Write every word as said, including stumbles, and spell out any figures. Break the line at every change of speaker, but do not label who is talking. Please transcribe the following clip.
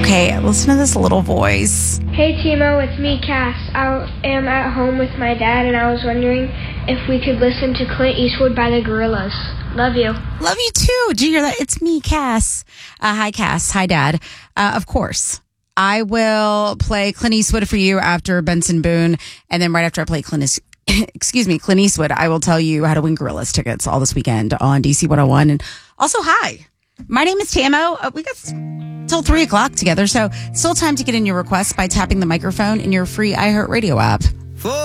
Okay, listen to this little voice.
Hey, Timo, it's me, Cass. I am at home with my dad, and I was wondering if we could listen to Clint Eastwood by the Gorillaz. Love you.
Love you, too. Did you hear that? It's me, Cass. Uh, hi, Cass. Hi, Dad. Uh, of course, I will play Clint Eastwood for you after Benson Boone, and then right after I play Clint Eastwood, excuse me, Clint Eastwood, I will tell you how to win Gorillaz tickets all this weekend on D C one oh one. And also, hi, my name is Tamo. Uh, we got till three o'clock together, so still time to get in your requests by tapping the microphone in your free iHeartRadio app.